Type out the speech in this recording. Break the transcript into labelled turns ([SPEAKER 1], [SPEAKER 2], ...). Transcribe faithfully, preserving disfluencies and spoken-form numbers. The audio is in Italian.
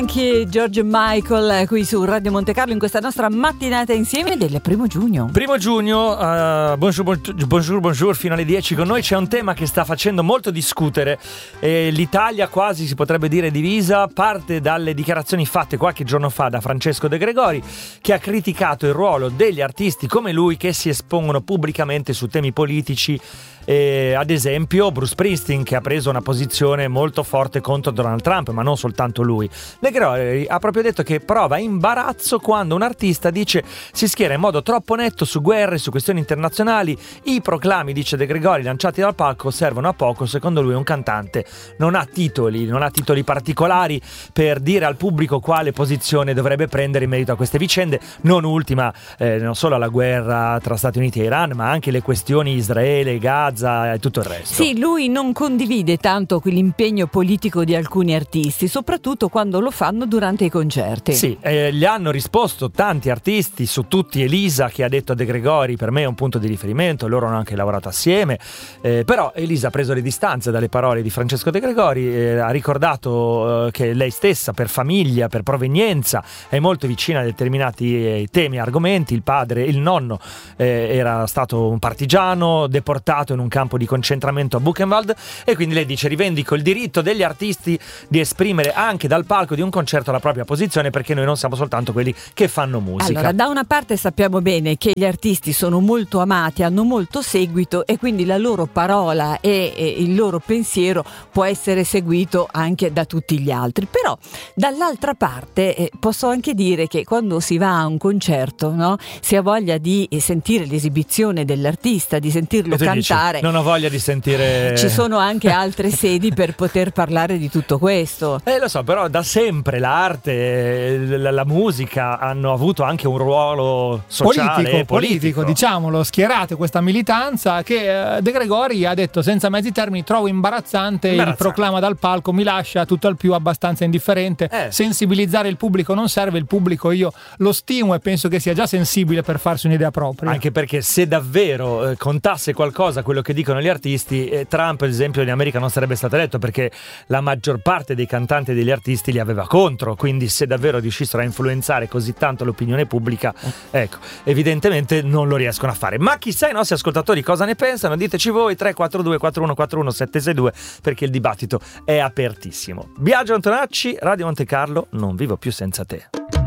[SPEAKER 1] Anche George Michael qui su Radio Monte Carlo in questa nostra mattinata insieme del primo giugno.
[SPEAKER 2] Primo giugno, uh, bonjour, bonjour, bonjour, fino alle dieci con noi. C'è un tema che sta facendo molto discutere. Eh, L'Italia quasi si potrebbe dire divisa, parte dalle dichiarazioni fatte qualche giorno fa da Francesco De Gregori, che ha criticato il ruolo degli artisti come lui che si espongono pubblicamente su temi politici. Eh, ad esempio Bruce Springsteen, che ha preso una posizione molto forte contro Donald Trump, ma non soltanto lui. De Gregori ha proprio detto che prova imbarazzo quando un artista dice si schiera in modo troppo netto su guerre, su questioni internazionali. I proclami, dice De Gregori, lanciati dal palco servono a poco. Secondo lui un cantante non ha titoli, non ha titoli particolari per dire al pubblico quale posizione dovrebbe prendere in merito a queste vicende, non ultima eh, non solo la guerra tra Stati Uniti e Iran, ma anche le questioni Israele, Gaza e tutto il resto.
[SPEAKER 1] Sì, lui non condivide tanto quell'impegno politico di alcuni artisti, soprattutto quando lo fanno durante i concerti.
[SPEAKER 2] Sì, eh, gli hanno risposto tanti artisti, su tutti Elisa, che ha detto a De Gregori per me è un punto di riferimento, loro hanno anche lavorato assieme, eh, però Elisa ha preso le distanze dalle parole di Francesco De Gregori, eh, ha ricordato eh, che lei stessa per famiglia, per provenienza è molto vicina a determinati eh, temi e argomenti. Il padre, il nonno eh, era stato un partigiano deportato in un campo di concentramento a Buchenwald, e quindi lei dice rivendico il diritto degli artisti di esprimere anche dal palco di un concerto la propria posizione, perché noi non siamo soltanto quelli che fanno musica.
[SPEAKER 1] Allora, da una parte sappiamo bene che gli artisti sono molto amati, hanno molto seguito, e quindi la loro parola e, e il loro pensiero può essere seguito anche da tutti gli altri. Però dall'altra parte eh, posso anche dire che quando si va a un concerto, no, si ha voglia di sentire l'esibizione dell'artista, di sentirlo cantare.
[SPEAKER 2] Dici, non ho voglia di sentire.
[SPEAKER 1] Ci sono anche altre sedi per poter parlare di tutto questo.
[SPEAKER 2] Eh lo so, però da sempre l'arte, la, la musica hanno avuto anche un ruolo sociale,
[SPEAKER 3] politico,
[SPEAKER 2] politico,
[SPEAKER 3] politico, diciamolo, schierato questa militanza che eh, De Gregori ha detto senza mezzi termini: trovo imbarazzante, imbarazzante il proclama dal palco, mi lascia tutto al più abbastanza indifferente. Eh. Sensibilizzare il pubblico non serve, il pubblico io lo stimo e penso che sia già sensibile per farsi un'idea propria.
[SPEAKER 2] Anche perché se davvero eh, contasse qualcosa quello che dicono gli artisti, eh, Trump ad esempio in America non sarebbe stato eletto, perché la maggior parte dei cantanti e degli artisti li aveva contro. Quindi se davvero riuscissero a influenzare così tanto l'opinione pubblica, ecco, evidentemente non lo riescono a fare. Ma chissà i nostri ascoltatori cosa ne pensano, diteci voi. Tre quattro due quattro uno quattro uno sette sei due, perché il dibattito è apertissimo. Biagio Antonacci, Radio Monte Carlo, non vivo più senza te.